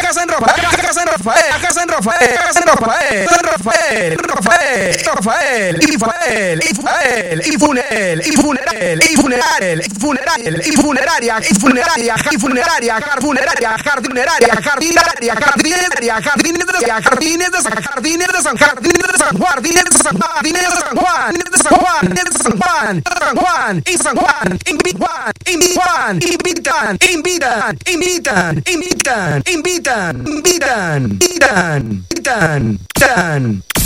San Rafael, San Rafael, San Rafael, San Rafael, San Rafael, Rafael, Rafael, Ifael, Ifael, Ifunel, Ifuneral, Ifuneral, Funeral, Ifuneraria, Ifuneraria, Funeraria, Funeraria, Jardineraria, Jardinaria, Jardinaria, Jardines de San Jardines de San Jardines de San Juan, Jardines de San Juan, Jardines de San Juan, de San Juan, de San Juan, San Juan, y San Juan, invitan, invitan, invitan, invitan, invitan, invitan, invitan, invitan, invitan, invitan, invitan,